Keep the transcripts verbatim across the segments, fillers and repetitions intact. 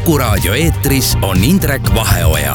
Kuku raadio eetris on Indrek Vaheoja.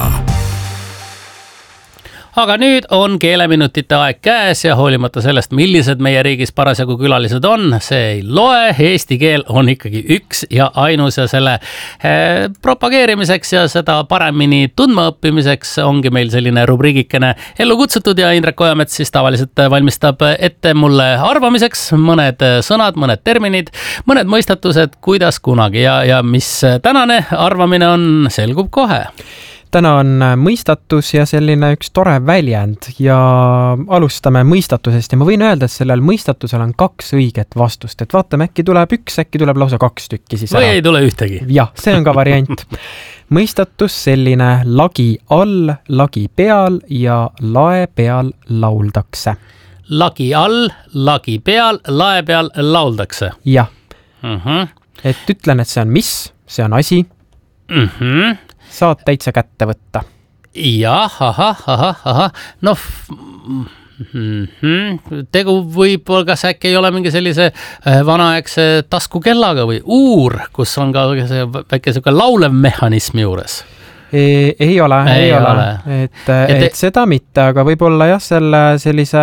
Aga nüüd on keeleminutite aeg käes ja hoolimata sellest, millised meie riigis parasjagu külalised on, see ei loe. Eesti keel on ikkagi üks ja ainus ja selle eh, propageerimiseks ja seda paremini tundmaõppimiseks ongi meil selline rubriigikene ellu kutsutud ja Indrek Ojamets siis tavaliselt valmistab ette mulle arvamiseks mõned sõnad, mõned terminid, mõned mõistatused, kuidas kunagi ja, ja mis tänane arvamine on, selgub kohe. Täna on mõistatus ja selline üks tore väljend ja alustame mõistatusest ja ma võin öelda, et sellel mõistatusel on kaks õiget vastust, et vaatame, äkki tuleb üks, äkki tuleb lausa kaks tükki siis ära. Või ei tule ühtegi. Jah, see on ka variant. Mõistatus selline lagi all, lagi peal ja lae peal lauldakse. Lagi all, lagi peal, lae peal lauldakse. Jah. Uh-huh. Et ütlen, et see on mis, see on asi. Mhm. Saad täitsa kätte võtta. Jah, ahah, ahah, ahah. No, mm-hmm. tegu võib-olla kas äkki ei ole mingi sellise vanaaegse taskukellaga või uur, kus on ka see väike selline laulev mehhanism juures. Ei, ei ole, ei, ei ole. ole. Et, et, et seda mitte, aga võib-olla jah, selle sellise,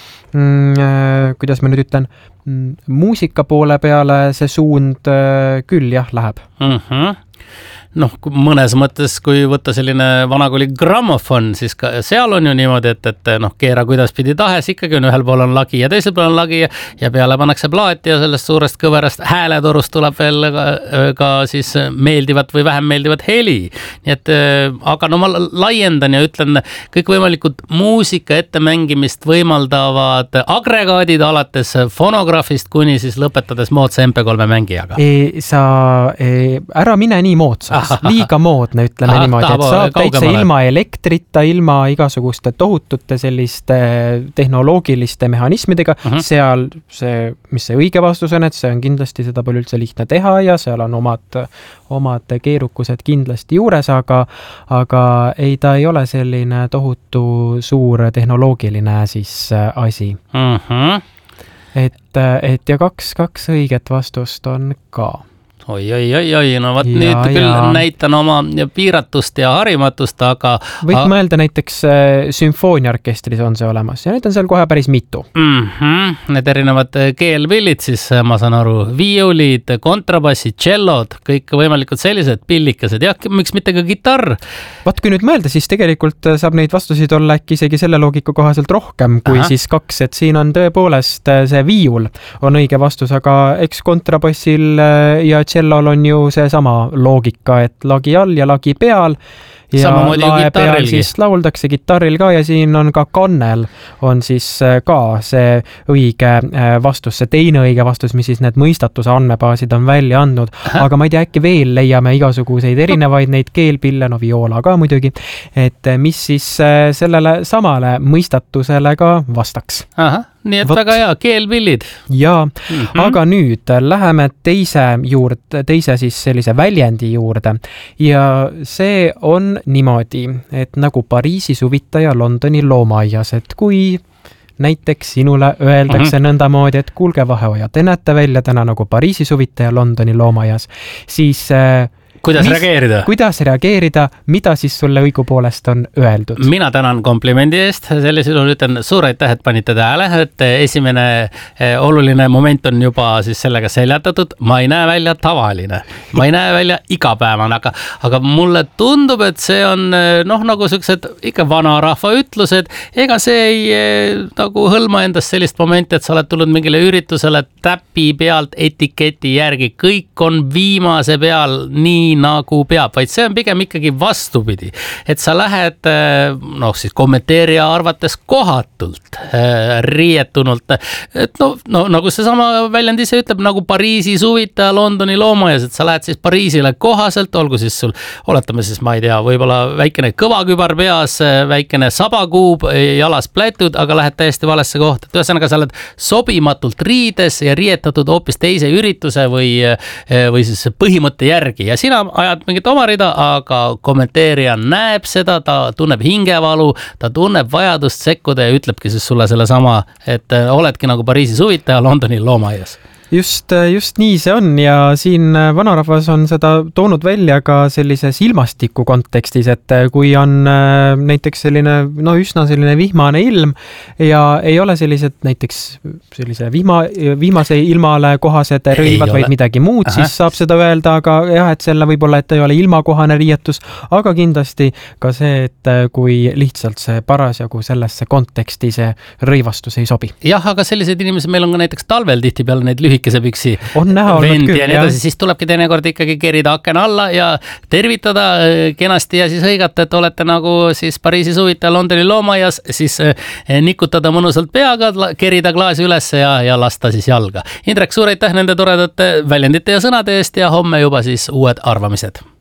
mm, kuidas ma nüüd ütlen, mm, muusika poole peale see suund küll jah läheb. Mhm. Noh, mõnes mõttes, kui võtta selline vanakooli grammofon, siis ka seal on ju niimoodi, et, et noh, keera kuidas pidi tahes, ikkagi on ühel pool on lagi ja teisel pool on lagi ja, ja peale pannakse plaat ja sellest suurest kõverast hääletorust tuleb veel ka, ka siis meeldivat või vähem meeldivat heli. Nii et, aga no ma laiendan ja ütlen, kõikvõimalikud muusika ettemängimist võimaldavad agregaadid alates fonograafist kuni siis lõpetades moodsa M P kolme mängijaga. Ei, sa ei, ära mine nii moodsaks. Liiga moodne, ütleme ah, niimoodi, et saab täitsa ilma elektrita, ilma igasuguste tohutute selliste tehnoloogiliste mehhanismidega. Uh-huh. Seal see, mis see õige vastus on, et see on kindlasti seda pole üldse lihtne teha ja seal on omad, omad keerukused kindlasti juures, aga, aga ei, ta ei ole selline tohutu suur tehnoloogiline siis asi. Uh-huh. Et, et ja kaks, kaks õiget vastust on ka. Oi, oi, oi, oi, no võt nüüd küll ja. Näitan oma piiratust ja harimatust, aga... Võid a... mõelda näiteks sümfooniaorkestris on see olemas ja nüüd on seal kohe päris mitu. Mm-hmm. Need erinevad keelpillid siis, ma saan aru, viiulid, kontrabassid, tšellod, kõik võimalikud sellised pillikesed ja miks mitte ka gitarr. Vaat kui nüüd mõelda, siis tegelikult saab neid vastusid olla äkki isegi selle loogika kohaselt rohkem kui Aha. siis kaks, et siin on tõepoolest see viiul on õige vastus, aga eks kontrabassil ja tšellol on ju see sama loogika, et lagi all ja lagi peal ja lae peal siis lauldakse gitarril ka ja siin on ka kannel on siis ka see õige vastus, see teine õige vastus, mis siis need mõistatuse andmebaasid on välja andnud, aga ma ei tea, äkki veel leiame igasuguseid erinevaid neid keelpille, no viola ka muidugi, et mis siis sellele samale mõistatusele ka vastaks. Aha. Nii et Võt. Väga hea, keelpillid. Ja, mm-hmm. aga nüüd läheme teise juurde, teise siis sellise väljendi juurde ja see on niimoodi, et nagu Pariisi suvitaja Londoni loomaaias, et kui näiteks sinule öeldakse mm-hmm. nõndamoodi, et kuulge Vaheoja, te näete välja täna nagu Pariisi suvitaja Londoni loomaaias, siis... Kuidas Mis, reageerida? Kuidas reageerida, mida siis sulle õigupoolest on öeldud? Mina tänan komplimendi eest, sellisel juhul ütlen suur aitäh, et panite tähele, et esimene eh, oluline moment on juba siis sellega seljatatud, ma ei näe välja tavaline, ma ei näe välja igapäevane, aga, aga mulle tundub, et see on noh, nagu sellised ikka vanarahva ütlused, ega see ei eh, nagu hõlma endast sellist momenti, et sa oled tulnud mingile üritusele täpi pealt etiketi järgi, kõik on viimase peal nii nagu peab, vaid see on pigem ikkagi vastupidi, et sa lähed noh siis kommenteerija arvates kohatult, riietunult, et no, no nagu see sama väljend ise ütleb, nagu Pariisi suvitaja Londoni loomaaias, et sa lähed siis Pariisile kohaselt, olgu siis sul, oletame siis, ma ei tea, võib-olla väikene kõvakübar peas, väikene sabakuub, jalas plätud, aga lähed täiesti valesse kohta, et ühesõnaga sa oled sobimatult riides ja riietatud hoopis teise ürituse või, või siis põhimõtte järgi ja sina ajad mingit oma rida, aga kommenteerija näeb seda, ta tunneb hingevalu, ta tunneb vajadust sekkuda ja ütlebki siis sulle selle sama, et oledki nagu Pariisi suvitaja Londoni loomaaias. just, just nii see on ja siin vanarahvas on seda toonud välja ka sellises ilmastiku kontekstis, et kui on näiteks selline, no üsna selline vihmane ilm ja ei ole sellised näiteks sellise vihma, vihmase ilmale kohased rõivad, vaid midagi muud, Aha. siis saab seda öelda, aga jah, et selle võib-olla, et ei ole ilmakohane riietus, aga kindlasti ka see, et kui lihtsalt see parasjagu sellesse konteksti see rõivastus ei sobi. jah, aga sellised inimesed meil on ka näiteks talvel tihtipeale neid lühikese püksi on näha vendi küll, ja nii edasi, siis tulebki teinekord ikkagi kerida aken alla ja tervitada kenasti ja siis hõigata, et olete nagu siis Pariisi suvita Londoni loomaias, siis nikutada mõnusalt peaga, kerida klaasi üles ja, ja lasta siis jalga. Indrek, suur aitäh nende toredate väljendite ja sõnade eest ja homme juba siis uued arvamised.